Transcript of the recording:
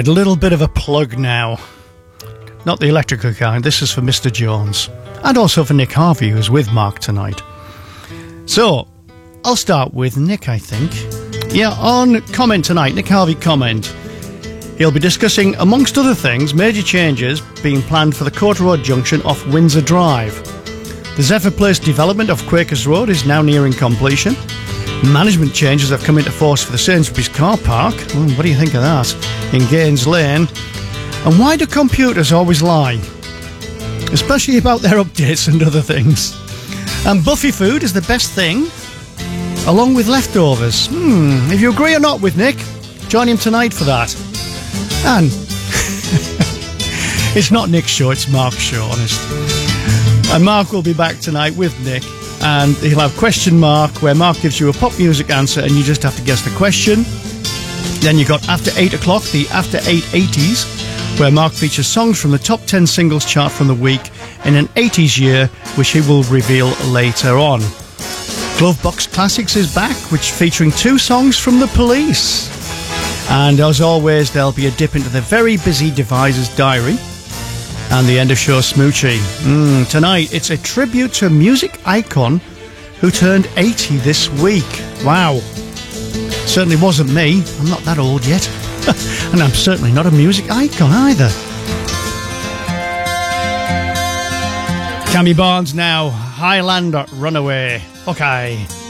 Right, a little bit of a plug now. Not the electrical kind, this is for Mr. Jones. And also for Nick Harvey, who's with Mark tonight. So, I'll start with Nick, I think. Yeah, on Comment tonight, Nick Harvey Comment. He'll be discussing, amongst other things, major changes being planned for the Court Road junction off Windsor Drive. The Zephyr Place development of Quakers Road is now nearing completion. Management changes have come into force for the Sainsbury's car park. What do you think of that? In Gaines Lane. And why do computers always lie? Especially about their updates and other things. And Buffy food is the best thing, along with leftovers. If you agree or not with Nick, join him tonight for that. And it's not Nick's show, it's Mark's show, honest. And Mark will be back tonight with Nick. And he'll have question mark, where Mark gives you a pop music answer and you just have to guess the question. Then you've got After 8 O'Clock, the After 8 80s, where Mark features songs from the top 10 singles chart from the week in an 80s year, which he will reveal later on. Glovebox Classics is back, which featuring 2 songs from The Police. And as always, there'll be a dip into the very busy Deviser's diary. And the end of show smoochie. Tonight, it's a tribute to a music icon who turned 80 this week. Wow. Certainly wasn't me. I'm not that old yet. And I'm certainly not a music icon either. Cammy Barnes now. Highlander Runaway. Okay.